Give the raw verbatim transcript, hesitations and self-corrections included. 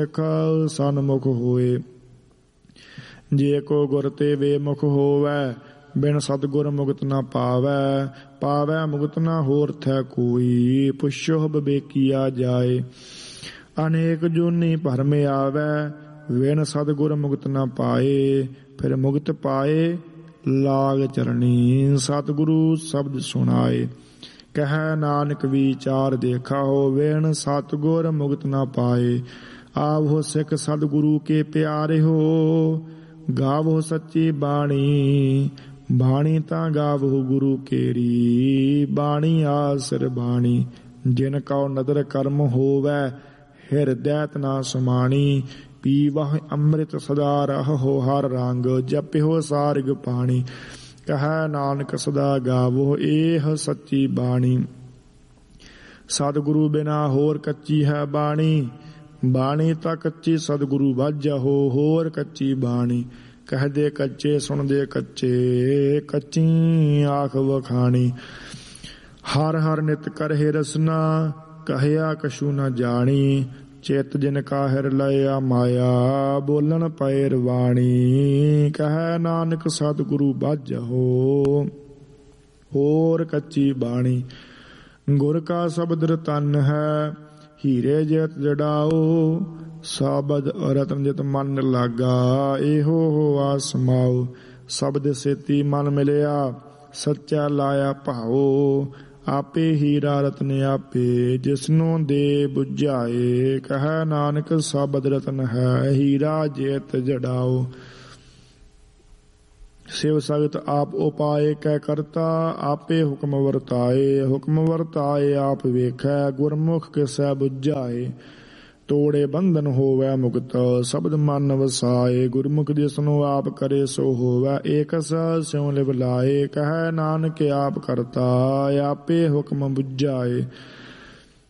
सन्मुख होए। जे को गुर ते वे मुख होवै, बिन सतगुर मुगत न पावै। पावै मुगत न होर थै कोई, पुछो विवेकिया जाए। अनेक जोनी भर में आवै, बिन सतगुर मुगत न पाए। फिर मुगत पाए लाग चरणी, सतगुरु शब्द सुनाए। कह नानक विचार देखा हो, बिन सतगुर मुगत न पाए। आवो सिख सतगुरु के प्यारे हो, गावो सच्ची बाणी। बाणी तां गावो गुरु केरी, बाणी आसर बाणी। जिन कौ नदर कर्म होवै, हिरदै तना समाणी। पीवह अमृत सदा रहो हर रंग, जपिहो सारग पाणी। कह नानक सदा गावो एह सच्ची बाणी। सतगुरु बिना होर कच्ची है बाणी। बाणी तां कच्ची सतगुरु वाजहो, होर कच्ची बाणी। कह दे कच्चे सुन दे कच्चे, कच्ची आख वखाणी। हर हर नित करहे रसना, कहया कछु न जानी। चित जिन का हिर लया माया, बोलन पैर वाणी। कह नानक सतगुरु वाजहो, होर कच्ची बाणी। गुर का शब्द रतन है, हीरे जित जड़ाओ। शब्द रतन जित मन लागा, एहो होआ समाओ। शब्द सेती मन मिलिया, सच्चा लाया भाओ। आपे हीरा रतन आपे, जिसनों दे बुझाए। कह नानक शब्द रतन है, हीरा जित जड़ाओ। शिव सगत आप उपाय कै करता, आपे हुक्म वरताए। हुक्म वरताए आप वेखै, गुरमुख किसै बुझाए। तोड़े बंधन होवै मुक्त, शब्द मन वसाए। गुरमुख जिसनो आप करे सो होवै, एक स्यों लिव लाए। कह नानक आप करता, आपे हुक्म बुझाए।